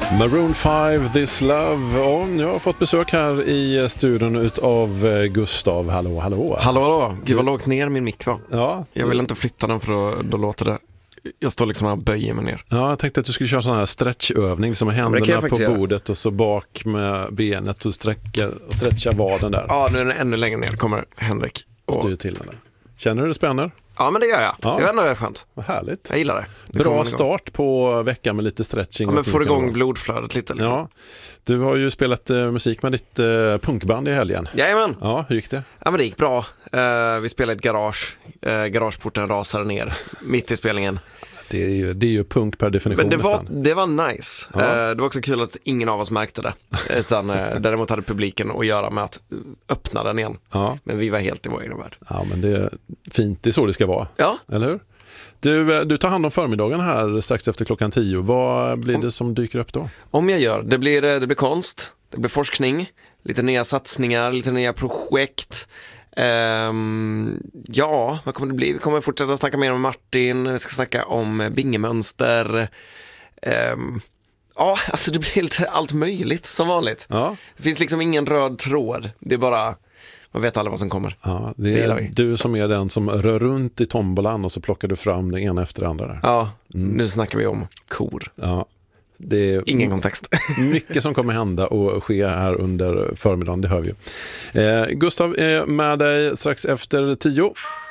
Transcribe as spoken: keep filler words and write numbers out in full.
Maroon five, This Love. Och jag har fått besök här i studion utav Gustav. Hallå, hallå. Hallå, hallå. Gud vad lågt ner min mick var. Ja. Jag vill inte flytta den för då, då låter det... Jag står liksom här och böjer mig ner. Ja, jag tänkte att du skulle köra sån här stretchövning som liksom händerna på bordet och så bak med benet och sträcka och stretcha vaden där. Ja, nu är den ännu längre ner kommer Henrik. Och styr till den där. Känner du det spänner? Ja, men det gör jag. Ja. Det är ändå skönt. Vad härligt. Jag gillar det. det Bra start på veckan med lite stretching. Ja, men får igång blodflödet lite liksom. Ja. Du har ju spelat uh, musik med ditt uh, punkband i helgen. Jajamän. Ja, hur gick det? Ja, men det gick bra. Uh, vi spelade i ett garage. Uh, garageporten rasade ner mitt i spelningen. Det är ju, det är ju punk per definition. Men det var, nästan. det var nice. Ja. Uh, det var också kul att ingen av oss märkte det. Utan uh, däremot hade publiken att göra med att öppna den igen. Ja. Men vi var helt i vår egen värld. Ja, men det är fint. Det är så det ska vara. Ja. Eller hur? Du, du tar hand om förmiddagen här strax efter klockan tio. Vad blir det som dyker upp då? Om jag gör, det blir, det blir konst, det blir forskning, lite nya satsningar, lite nya projekt. Um, ja, vad kommer det bli? Vi kommer fortsätta snacka mer om Martin, vi ska snacka om bingemönster. Um, ja, alltså det blir lite allt möjligt som vanligt. Ja. Det finns liksom ingen röd tråd, det är bara... Man vet alla vad som kommer. Ja, det är det du som är den som rör runt i tombolan och så plockar du fram det ena efter det andra där. Ja, mm. Nu snackar vi om kor. Ja, det är ingen kontext. Mycket som kommer hända och ske här under förmiddagen, det hör vi ju. Eh, Gustav är med dig strax efter tio.